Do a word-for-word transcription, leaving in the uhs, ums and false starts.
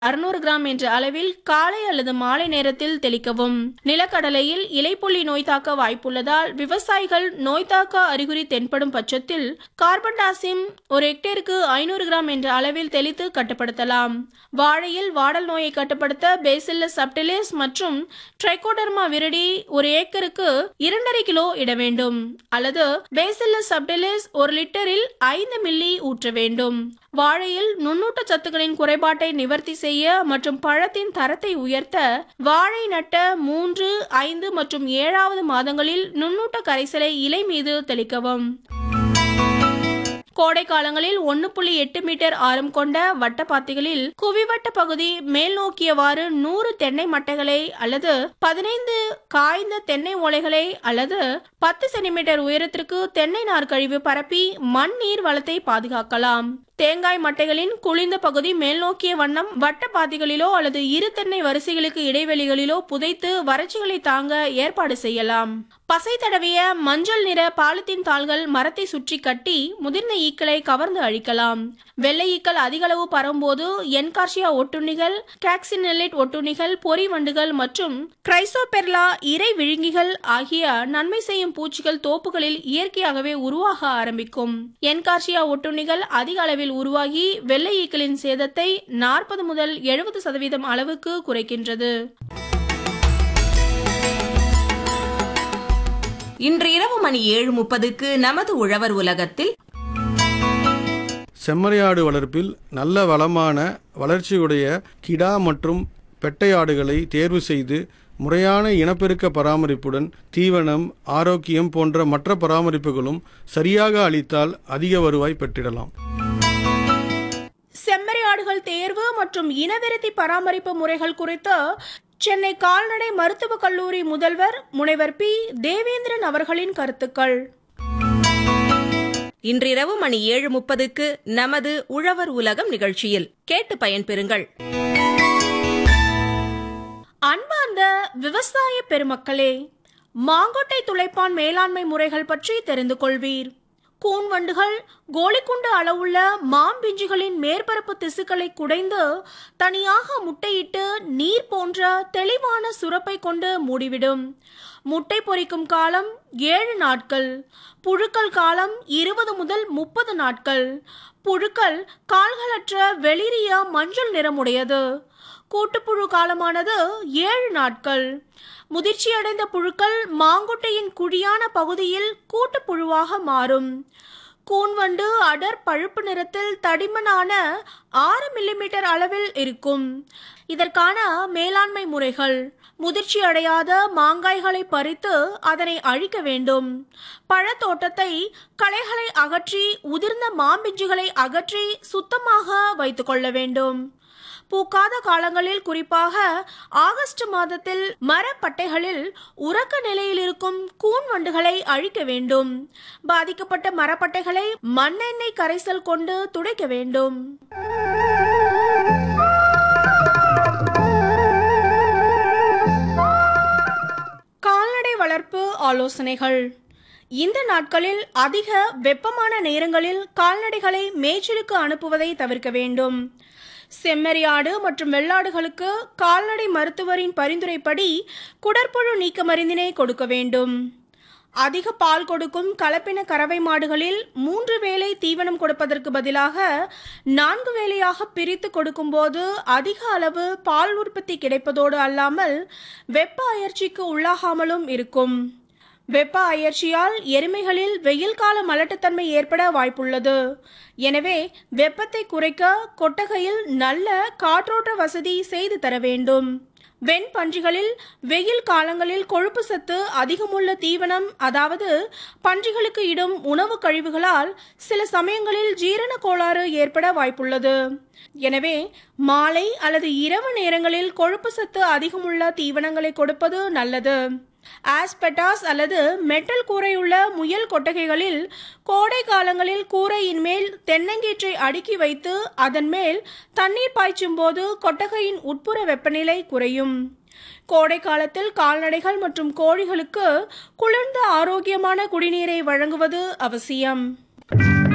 அறுநூறு கிராம் என்ற அளவில் காலை அல்லது மாலை நேரத்தில் தெளிக்கவும். நிலக்கடலையில் இலைப்புள்ளி நோய் தாக்க வாய்ப்புள்ளதால் விவசாயிகள் நோய் தாக்க அறிகுறி தென்படும் பட்சத்தில் கார்பன்டாசிம் ஒரு ஹெக்டேருக்கு ஐநூறு கிராம் என்ற அளவில் தெளித்து கட்டுப்படுத்தலாம். வாழையில் வாடல் நோயை கட்டுப்படுத்த பேசில்லஸ் சப்டிலிஸ் மற்றும் ட்ரைகோடர்மா விரிடி ஒரு ஏக்கருக்கு இரண்டரை கிலோ இட வேண்டும் அல்லது பேசில்லஸ் சப்டிலிஸ் ஒரு லிட்டரில் ஐந்து மில்லி ஊற்ற வேண்டும். வாழையில் நுண்ணூட்ட சத்துக்களின் குறைபாட்டை நிவர்த்தி செய்ய மற்றும் பழத்தின் தரத்தை உயர்த்த வாழை நட்ட மூன்று ஐந்து மற்றும் ஏழாவது மாதங்களில் நுண்ணூட்ட கரைசலை இலை மீது தெளிக்கவும். கோடை காலங்களில் ஒன்று புள்ளி எட்டு மீட்டர் ஆரம் கொண்ட வட்டப்பாத்திகளில் குவிவட்ட பகுதி மேல் நோக்கியவாறு நூறு தென்னை மட்டைகளை அல்லது பதினைந்து காய்ந்த தென்னை ஓலைகளை அல்லது பத்து சென்டிமீட்டர் உயரத்திற்கு தென்னை நார் கழிவு பரப்பி மண் நீர் வளத்தை பாதுகாக்கலாம். தேங்காய் மட்டைகளின் குளிர்ந்த பகுதி மேல் நோக்கிய வண்ணம் வட்ட பாத்திகளிலோ அல்லது இரு தென்னை வரிசைகளுக்கு இடைவெளிகளிலோ புதைத்து வறட்சிகளை தாங்க ஏற்பாடு செய்யலாம். பசை தடவிய மஞ்சள் நிற பாலித்தீன் தாள்கள் மரத்தை சுற்றி கட்டி முதிர்ந்த ஈக்களை கவர்ந்து அழிக்கலாம். வெள்ளை ஈக்கள் அதிக அளவு பரவும்போது என்கார்சியா ஒட்டுண்ணிகள், காக்சினெல்லிட் ஒட்டுண்ணிகள், பொறி வண்டுகள் மற்றும் கிரைசோபெர்லா இறை விழுங்கிகள் ஆகிய நன்மை செய்யும் பூச்சிகள் தோப்புகளில் இயற்கையாகவே உருவாக ஆரம்பிக்கும். என்கார்சியா ஒட்டுண்ணிகள் அதிக அளவில் உருவாகி வெள்ளை ஈக்களின் சேதத்தை நாற்பது முதல் எழுபது சதவீதம் அளவுக்கு குறைக்கின்றது. இன்று இரவு மணி ஏழு முப்பதுக்கு நமது உழவர் உலகத்தில் செம்மறியாடு வளர்ப்பில் நல்ல வளமான வளர்ச்சியுடைய கிடா மற்றும் பெட்டையாடுகளை தேர்வு செய்து முறையான இனப்பெருக்க பராமரிப்புடன் தீவனம், ஆரோக்கியம் போன்ற மற்ற பராமரிப்புகளும் சரியாக அளித்தால் அதிக வருவாய் பெற்றிடலாம். செம்மறியாடுகள் தேர்வு மற்றும் இனவிருத்தி பராமரிப்பு முறைகள் குறித்து சென்னை கால்நடை மருத்துவக் கல்லூரி முதல்வர் முனைவர் பி தேவேந்திரன் அவர்களின் கருத்துக்கள். இன்றிரவு மணி ஏழு முப்பதுக்கு நமது உழவர் உலகம் நிகழ்ச்சியில் கேட்டு பயன்பெறுங்கள். அன்பார்ந்த விவசாய பெருமக்களே, மாங்கொட்டை துளைப்பான் மேலாண்மை முறைகள் பற்றி தெரிந்து கொள்வீர். கூன்வண்டுகள் கோலிக்குண்டு அளவுள்ள மாம்பிஞ்சுகளின் மேற்பரப்பு திசுக்களை குடைந்து தனியாக முட்டையிட்டு நீர் போன்ற தெளிவான சுரப்பை கொண்டு மூடிவிடும். முட்டை பொரிக்கும் காலம் ஏழு நாட்கள். புழுக்கள் காலம் இருபது முதல் முப்பது நாட்கள். புழுக்கள் கால்களற்ற வெளிரிய மஞ்சள் நிறமுடையது. கூட்டுப்புழு காலமானது ஏழு நாட்கள். முதிர்ச்சியடைந்த புழுக்கள் மாங்குட்டையின் குழியான பகுதியில் கூட்டுப்புழுவாக மாறும். கூன்வண்டு அடர் பழுப்பு நிறத்தில் தடிமனான ஆறு மில்லிமீட்டர் அளவில் இருக்கும். இதற்கான மேலாண்மை முறைகள்: முதிர்ச்சி அடையாத மாங்காய்களை பறித்து அதனை அழிக்க வேண்டும். பழத்தோட்டத்தை களைகளை அகற்றி உதிர்ந்த மாம்பிஞ்சுகளை அகற்றி சுத்தமாக வைத்துக் கொள்ள வேண்டும். பூக்காத காலங்களில், குறிப்பாக ஆகஸ்ட் மாதத்தில் மரப்பட்டைகளில் உறக்க நிலையில் இருக்கும் கூன் வண்டுகளை அழிக்க வேண்டும். பாதிக்கப்பட்ட மரப்பட்டைகளை மண்ணெண்ணெய் கரைசல் கொண்டு துடைக்க வேண்டும். கால்நடை வளர்ப்பு ஆலோசனைகள். இந்த நாட்களில் அதிக வெப்பமான நேரங்களில் கால்நடைகளை மேய்ச்சலுக்கு அனுப்புவதை தவிர்க்க வேண்டும். செம்மறியாடு மற்றும் வெள்ளாடுகளுக்கு கால்நடை மருத்துவரின் பரிந்துரைப்படி குடற்புழு நீக்க மருந்தினை கொடுக்க வேண்டும். அதிக பால் கொடுக்கும் கலப்பின கறவை மாடுகளில் மூன்று வேளை தீவனம் கொடுப்பதற்கு பதிலாக நான்கு வேளையாக பிரித்து கொடுக்கும் போது அதிக அளவு பால் உற்பத்தி கிடைப்பதோடு அல்லாமல் வெப்ப அயற்சிக்கு உள்ளாகாமலும் இருக்கும். வெப்ப அயற்சியால் எருமைகளில் வெயில் கால மலட்டுத்தன்மை ஏற்பட வாய்ப்புள்ளது. எனவே வெப்பத்தை குறைக்க கொட்டகையில் நல்ல காற்றோட்ட வசதி செய்து தர வேண்டும். வெண் பன்றிகளில் வெயில் காலங்களில் கொழுப்பு சத்து அதிகமுள்ள தீவனம், அதாவது பன்றிகளுக்கு இடும் உணவு கழிவுகளால் சில சமயங்களில் ஜீரண கோளாறு ஏற்பட வாய்ப்புள்ளது. எனவே மாலை அல்லது இரவு நேரங்களில் கொழுப்பு சத்து அதிகமுள்ள தீவனங்களை கொடுப்பது நல்லது. ஆஸ்பெட்டாஸ் அல்லது மெட்டல் கூரையுள்ள முயல் கொட்டகைகளில் கோடை காலங்களில் கூரையின் மேல் தென்னங்கீற்றை அடுக்கி வைத்து அதன் மேல் தண்ணீர் பாய்ச்சும் போது கொட்டகையின் உட்புற வெப்பநிலை குறையும். கோடை காலத்தில் கால்நடைகள் மற்றும் கோழிகளுக்கு குளிர்ந்த ஆரோக்கியமான குடிநீரை வழங்குவது அவசியம்.